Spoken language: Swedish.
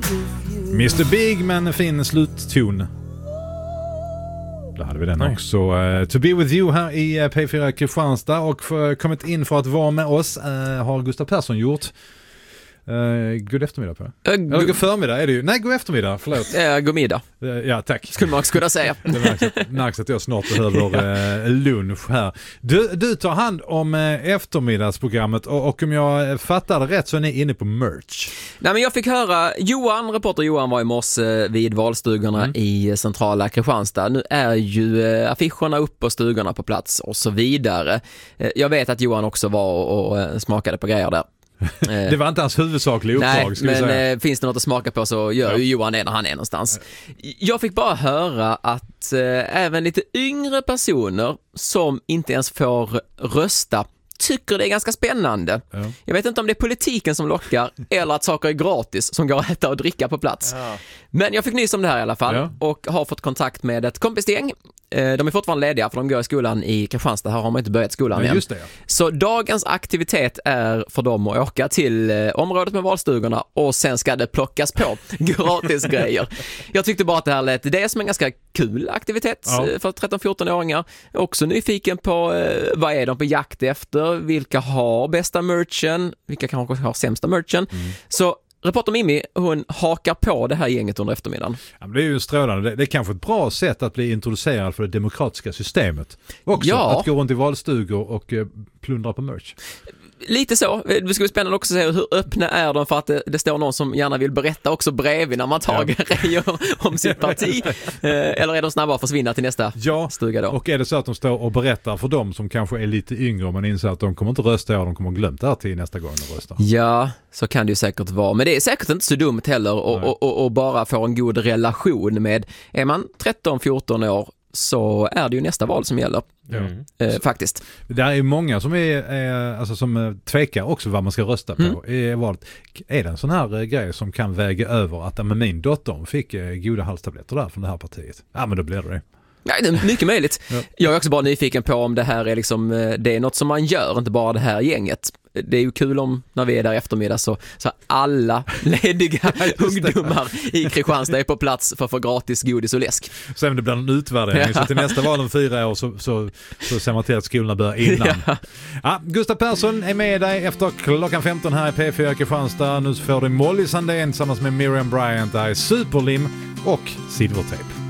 Mr. Big, men fin slutton. Då hade vi den också. To be with you här i P4 Kristianstad, och kommit in för att vara med oss har Gustav Persson gjort. God eftermiddag på. Eller god förmiddag är det ju. Nej, god eftermiddag, förlåt. God middag. Ja, tack. Skulle man också kunna säga. Det märks att jag snart behöver lunch här. Du tar hand om eftermiddagsprogrammet, och om jag fattar det rätt så är ni inne på merch. Nej, men jag fick höra, reporter Johan var i morse vid valstugorna i centrala Kristianstad. Nu är ju affischerna upp och stugorna på plats och så vidare. Jag vet att Johan också var och smakade på grejer där. Det var inte hans huvudsakliga uppdrag. Nej, men finns det något att smaka på så gör ju Johan det när han är någonstans. Jag fick bara höra att även lite yngre personer som inte ens får rösta tycker det är ganska spännande. Ja. Jag vet inte om det är politiken som lockar eller att saker är gratis som går att äta och dricka på plats. Ja. Men jag fick nys om det här i alla fall och har fått kontakt med ett kompisgäng. De är fortfarande lediga för de går i skolan i Kristianstad. Här har man inte börjat skolan än. Just det, ja. Så dagens aktivitet är för dem att åka till området med valstugorna och sen ska det plockas på gratis grejer. Jag tyckte bara att det här lät det som en ganska kul aktivitet för 13-14-åringar. Också nyfiken på vad är de på jakt efter, vilka har bästa merchen, vilka kanske har sämsta merchen. Så reporter Mimmi, hon hakar på det här gänget under eftermiddagen. Ja, men det är ju strålande. Det är kanske ett bra sätt att bli introducerad för det demokratiska systemet. Också att gå runt i valstugor och plundra på merch. Lite så. Det ska bli spännande också att se hur öppna är de för att det står någon som gärna vill berätta också bredvid när man tar grejer om sitt parti. Eller är de snabba att försvinna till nästa stuga då? Och är det så att de står och berättar för dem som kanske är lite yngre och man inser att de kommer inte rösta och de kommer glömt det här till nästa gång de röstar. Ja, så kan det ju säkert vara. Men det är säkert inte så dumt heller och bara få en god relation med. Är man 13-14 år så är det ju nästa val som gäller. Faktiskt. Det är många som alltså som tvekar också vad man ska rösta på i valet. Är det en sån här grej som kan väga över att min dotter fick goda halstabletter där från det här partiet? Ja, men då blir det. Ja, det är mycket möjligt. Jag är också bara nyfiken på om det här är liksom, det är något som man gör, inte bara det här gänget. Det är ju kul om när vi är där eftermiddag så alla lediga ungdomar i Kristianstad är på plats för att få gratis godis och läsk. Sen det blir en utvärdering så till nästa val om 4 år så ser man till att skolorna börjar innan. Gustav Persson är med dig efter klockan 15 här i P4 Kristianstad. Nu får du Molly Sandén tillsammans med Miriam Bryant där i Superlim och Silvertape.